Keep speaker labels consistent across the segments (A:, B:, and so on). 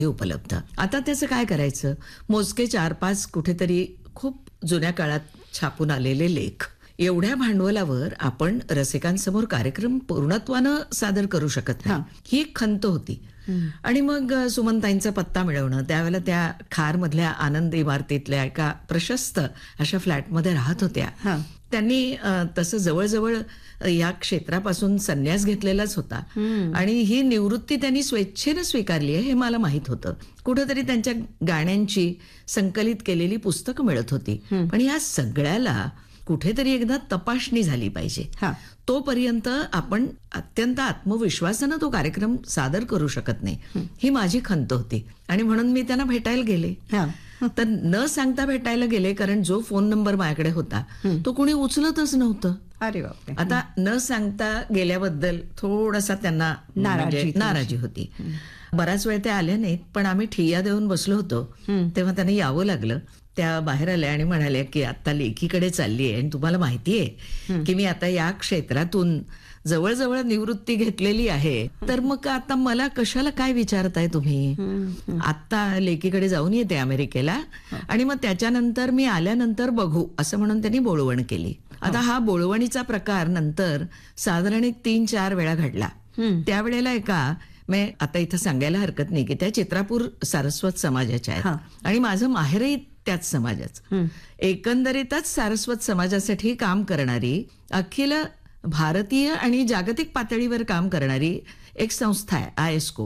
A: उपलब्ध. आता त्याचं काय करायचं? मोजके 4-5 कुठेतरी खूप जुन्या काळात छापून आलेले लेख, एवढ्या भांडवलावर आपण रसिकांसमोर कार्यक्रम पूर्णत्वानं सादर करू शकत नाही, ही एक खंत होती. आणि मग सुमनताईंचा पत्ता मिळवणं, त्यावेळेला त्या खारमधल्या आनंद इमारतीतल्या एका प्रशस्त अशा फ्लॅटमध्ये राहत होत्या. त्यांनी तसं जवळजवळ या क्षेत्रापासून संन्यास घेतलेलाच होता आणि ही निवृत्ती त्यांनी स्वेच्छेनं स्वीकारली आहे हे मला माहित होतं. कुठंतरी त्यांच्या गाण्यांची संकलित केलेली पुस्तकं मिळत होती. पण या सगळ्याला कुठेतरी एकदा तपासणी झाली पाहिजे. तोपर्यंत आपण अत्यंत आत्मविश्वासानं तो कार्यक्रम सादर करू शकत नाही, ही माझी खंत होती. आणि म्हणून मी त्यांना भेटायला गेले. तर न सांगता भेटायला गेले, कारण जो फोन नंबर माझ्याकडे होता तो कुणी उचलतच नव्हतं.
B: अरे बापरे.
A: आता न सांगता गेल्याबद्दल थोडासा त्यांना नाराजी होती. बराच वेळ त्या आल्या नाहीत, पण आम्ही ठिय्या देऊन बसलो होतो तेव्हा त्यांना यावं लागलं. त्या बाहेर आल्या आणि म्हणाल्या की आता लेखीकडे चालली आहे आणि तुम्हाला माहितीये की मी आता या क्षेत्रातून जवळजवळ निवृत्ती घेतलेली आहे, तर मग आता मला कशाला काय विचारताय तुम्ही? आता लेकीकडे जाऊन येते अमेरिकेला आणि मग त्याच्यानंतर मी आल्यानंतर बघू, असं म्हणून त्यांनी बोळवण केली. आता हा बोळवणीचा प्रकार नंतर साधारण 3-4 वेळा घडला. त्यावेळेला मी आता इथं सांगायला हरकत नाही की त्या चित्रापूर सारस्वत समाजाच्या आहेत आणि माझं माहेरही त्याच समाजाचं. एकंदरीतच सारस्वत समाजासाठी काम करणारी, अखिल भारतीय आणि जागतिक पातळीवर काम करणारी एक संस्था आहे आयस्को.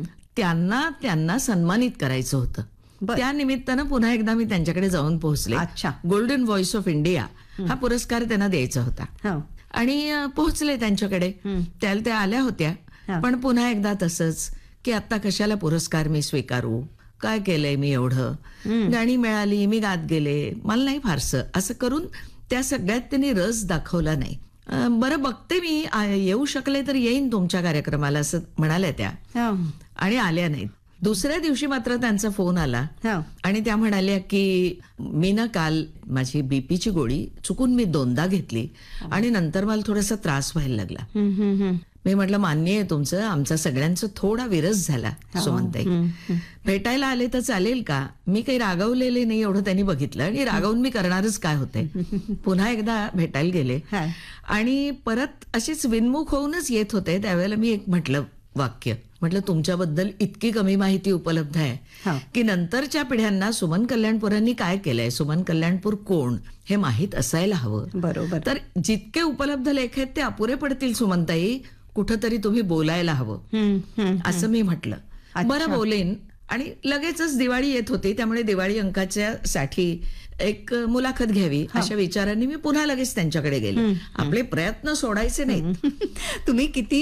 A: त्यांना सन्मानित करायचं होतं. त्या निमित्तानं पुन्हा एकदा मी त्यांच्याकडे जाऊन पोहोचले. गोल्डन व्हॉइस ऑफ इंडिया हा पुरस्कार त्यांना द्यायचा होता आणि पोहोचले त्यांच्याकडे. त्याला त्या आल्या होत्या, पण पुन्हा एकदा तसंच की आता कशाला पुरस्कार मी स्वीकारू, काय केलंय मी एवढं, गाणी मिळाली मी गात गेले, मला नाही फारसं, असं करून त्या सगळ्यात त्यांनी रस दाखवला नाही. बरं बघते मी, येऊ शकले तर येईन तुमच्या कार्यक्रमाला, असं म्हणाल्या त्या आणि आल्या नाहीत. दुसऱ्या दिवशी मात्र त्यांचा फोन आला आणि त्या म्हणाल्या की मी ना काल माझी बीपीची गोळी चुकून मी 2दा घेतली आणि नंतर मला थोडासा त्रास व्हायला लागला. मी म्हटलं मान्य आहे तुमचं, आमचा सगळ्यांचा थोडा विरस झाला सुमनताई, भेटायला आले तर चालेल का? मी काही रागावलेले नाही एवढं त्यांनी बघितलं आणि रागावून मी करणारच काय होते. पुन्हा एकदा भेटायला गेले आणि परत अशीच विनमुख होऊनच येत होते. त्यावेळेला मी एक वाक्य म्हटलं तुमच्याबद्दल इतकी कमी माहिती उपलब्ध आहे की नंतरच्या पिढ्यांना सुमन कल्याणपुरांनी काय केलंय, सुमन कल्याणपूर कोण, हे माहीत असायला हवं.
B: बरोबर.
A: तर जितके उपलब्ध लेख आहेत ते अपुरे पडतील सुमनताई, कुठंतरी तुम्ही बोलायला हवं, असं मी म्हटलं. बरं बोलेन. आणि लगेचच दिवाळी येत होती, त्यामुळे दिवाळी अंकाच्या साठी एक मुलाखत घ्यावी अशा विचारांनी मी पुन्हा लगेच त्यांच्याकडे गेले. आपले प्रयत्न सोडायचे नाहीत.
B: तुम्ही किती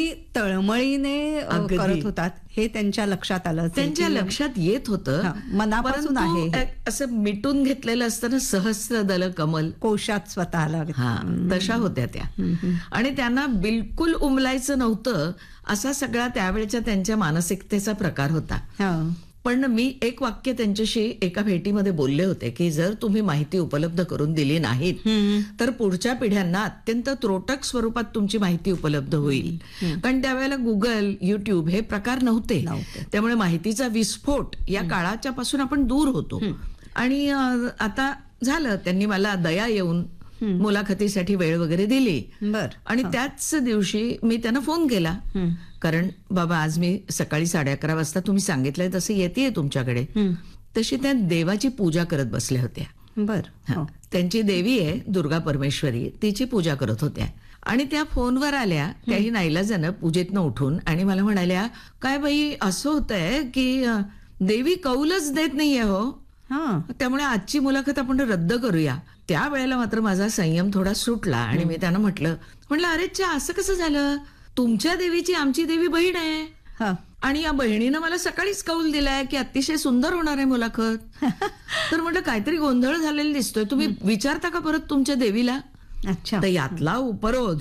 B: तळमळीने करत होतात हे त्यांच्या लक्षात आलं,
A: त्यांच्या लक्षात येत होतं.
B: मनापासून आहे
A: असं मिटून घेतलेलं असताना सहस्र दल कमल
B: कोशात स्वतःला,
A: तशा होत्या त्या. आणि त्यांना बिलकुल उमलायचं नव्हतं असा सगळा त्यावेळेच्या त्यांच्या मानसिकतेचा प्रकार होता. पण मी एक वाक्य त्यांच्याशी एका भेटीमध्ये बोलले होते की जर तुम्ही माहिती उपलब्ध करून दिली नाहीत तर पुढच्या पिढ्यांना अत्यंत त्रोटक स्वरूपात तुमची माहिती उपलब्ध होईल. कारण त्यावेळेला गुगल, युट्यूब हे प्रकार नव्हते. त्यामुळे माहितीचा विस्फोट या काळाच्या पासून आपण दूर होतो. आणि आता झालं, त्यांनी मला दया येऊन मुलाखतीसाठी वेळ वगैरे दिली. आणि त्याच दिवशी मी त्यांना फोन केला, कारण बाबा आज मी सकाळी 11:30 वाजता तुम्ही सांगितलंय तसं येतेय तुमच्याकडे. तशी त्या देवाची पूजा करत बसल्या होत्या. त्यांची देवी आहे दुर्गा परमेश्वरी, तिची पूजा करत होत्या. आणि त्या फोनवर आल्या, त्याही नाईलाजानं पूजेतनं उठून आणि मला म्हणाल्या, काय बाई असं होतंय की देवी कौलच देत नाहीये हो, त्यामुळे आजची मुलाखत आपण रद्द करूया. त्यावेळेला मात्र माझा संयम थोडा सुटला आणि मी त्यांना म्हटलं अरे चा, असं कसं झालं? तुमच्या देवीची आमची देवी बहीण आहे आणि या बहिणीनं मला सकाळीच कौल दिलाय की अतिशय सुंदर होणार आहे मुलाखत. तर म्हटलं काहीतरी गोंधळ झालेला दिसतोय, तुम्ही विचारता का परत तुमच्या देवीला? तर यातला उपरोध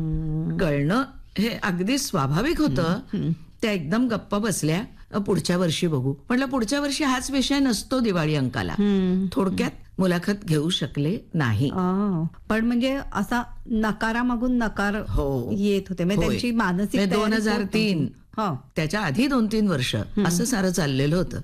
A: कळणं हे अगदी स्वाभाविक होतं. त्या एकदम गप्पा बसल्या. पुढच्या वर्षी बघू. म्हटलं पुढच्या वर्षी हाच विषय नसतो दिवाळी अंकाला. थोडक्यात मुलाखत घेऊ शकले नाही.
B: पण म्हणजे असा नकारामागून नकार येत होते, त्यांची मानसिक
A: 2003
B: हो.
A: त्याच्या आधी 2-3 वर्ष असं सारं चाललेलं होतं.